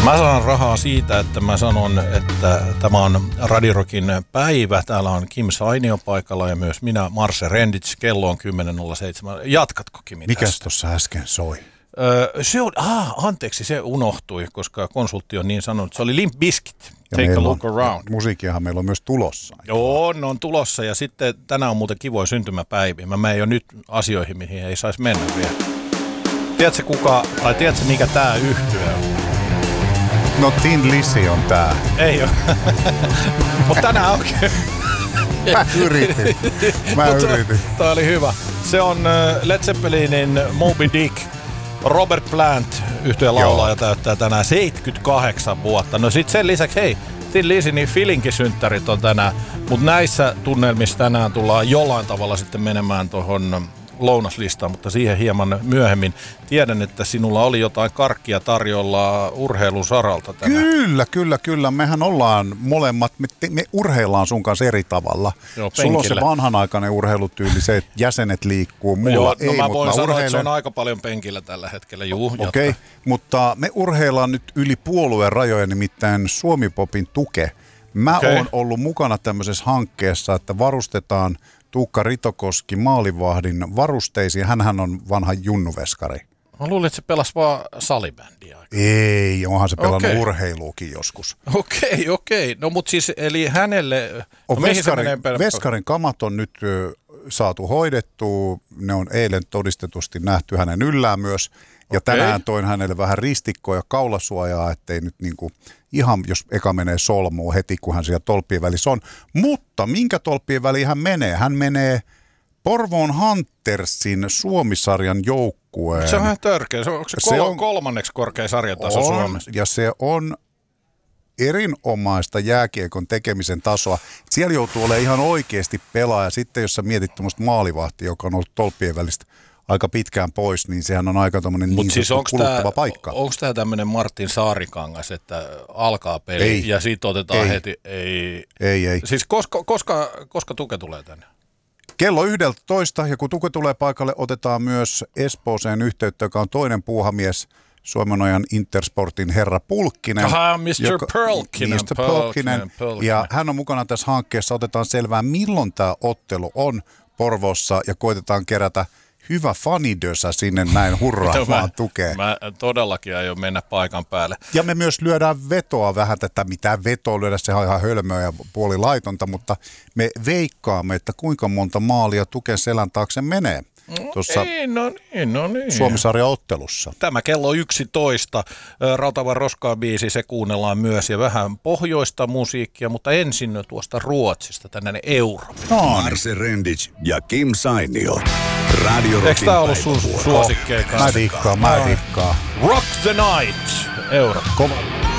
Mä saan rahaa siitä, että mä sanon, että tämä on Radio-Rockin päivä. Täällä on Kim Sainio paikalla ja myös minä, Marse Rendits. Kello on 10.07. Jatkatko, Kimi? Mikäs tuossa äsken soi? Se on, anteeksi, se unohtui, koska konsultti on niin sanonut. Se oli Limp Bizkit. Take a look around. Musiikkiahan meillä on myös tulossa. Joo, ne on tulossa ja sitten tänään on muuten kivoja syntymäpäiviä. Mä menen jo nyt asioihin, mihin ei saisi mennä vielä. Tiedätkö mikä tää yhtye on? No Thin Lizzy on tää. Ei oo. Mut tänään onkin. Mä yritin. Tää oli hyvä. Se on Led Zeppelinin Moby Dick. Robert Plant yhtyeen laulaja täyttää tänään 78 vuotta. No sit sen lisäksi, hei, Thin Lizzy, niin Filinkisynttärit on tänään. Mut näissä tunnelmissa tänään tullaan jollain tavalla sitten menemään tohon lounaslistaan, mutta siihen hieman myöhemmin. Tiedän, että sinulla oli jotain karkkia tarjolla urheilun saralta tänään. Kyllä. Mehän ollaan molemmat, me urheillaan sun kanssa eri tavalla. Joo, sulla on se vanhanaikainen urheilutyyli, se, että jäsenet liikkuu, mulla ei, mä mutta voin sanoa, urheilen. että se on aika paljon penkillä tällä hetkellä. Okei, mutta me urheillaan nyt yli puolueen rajoja, nimittäin Suomi-popin Tuke. Mä oon ollut mukana tämmöisessä hankkeessa, että varustetaan Tuukka Ritokoski maalivahdin varusteisiin. Hänhän on vanha junnuveskari. Mä luulin, että se pelasi vaan salibändiä. Ei, onhan se pelannut urheiluukin joskus. Okei. No mut siis, eli hänelle... Veskarin kamat on nyt saatu hoidettua. Ne on eilen todistetusti nähty hänen yllään myös. Ja tänään toin hänelle vähän ristikkoa ja kaulasuojaa, ettei nyt niinku ihan, jos eka menee solmuun heti, kun hän siellä tolppien välissä on. Mutta minkä tolppien väliin hän menee? Hän menee Porvoon Huntersin Suomi-sarjan joukkueen. Se on vähän törkeä. Onko se kolmanneksi korkea sarjataso Suomessa? Ja se on erinomaista jääkiekon tekemisen tasoa. Siellä joutuu olemaan ihan oikeasti pelaaja. Sitten jos sä mietit tuommoista maalivahtia, joka on ollut tolppien välistä aika pitkään pois, niin sehän on aika tommoinen niin siis kuluttava paikka. Onko tämä tämmöinen Martin Saarikangas, että alkaa peli ja sitten otetaan heti? Ei. Siis koska Tuke tulee tänne? Kello 11, ja kun Tuke tulee paikalle, otetaan myös Espooseen yhteyttä, joka on toinen puuhamies, Suomenojan Intersportin herra Pulkkinen. Mr. Pulkkinen. Ja hän on mukana tässä hankkeessa. Otetaan selvää, milloin tämä ottelu on Porvoossa, ja koitetaan kerätä hyvä fanidösä sinne näin hurraamaan Tukeen. Mä todellakin aion mennä paikan päälle. Ja me myös lyödään vetoa vähän tätä, mitään vetoa lyödä, se on ihan hölmöä ja puolilaitonta, mutta me veikkaamme, että kuinka monta maalia Tuken selän taakse menee. Tuossa Suomi-sarjan ottelussa. Tämä kello 11. Rautavan roskaa biisi, se kuunnellaan myös ja vähän pohjoista musiikkia, mutta ensin tuosta Ruotsista tänne Eurooppaan. Marse Rendits ja Kim Sainio. Radio Eikö tää ollut sun suosikkeja kanssa? Mä dikkaan. Rock the Night, Eurooppa. Kova.